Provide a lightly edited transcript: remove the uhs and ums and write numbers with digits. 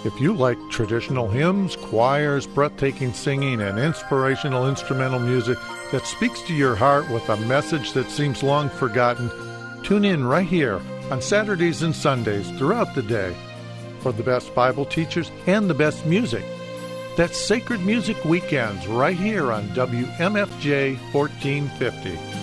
If you like traditional hymns, choirs, breathtaking singing, and inspirational instrumental music that speaks to your heart with a message that seems long forgotten, tune in right here on Saturdays and Sundays throughout the day for the best Bible teachers and the best music. That's Sacred Music Weekends right here on WMFJ 1450.